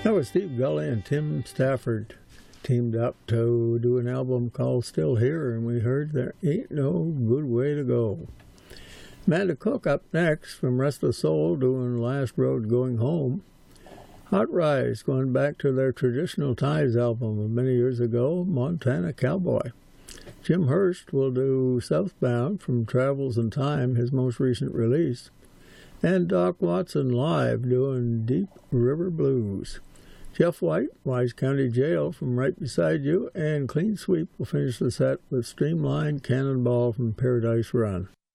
That was Steve Gully and Tim Stafford teamed up to do an album called Still Here, and we heard There Ain't No Good Way to Go. Amanda Cook up next from Restless Soul doing Last Road Going Home. Hot Rise going back to their Traditional Ties album of many years ago, Montana Cowboy. Jim Hurst will do Southbound from Travels in Time, his most recent release. And Doc Watson live doing Deep River Blues. Jeff White, Wise County Jail from Right Beside You, and Clean Sweep will finish the set with Streamlined Cannonball from Paradise Run.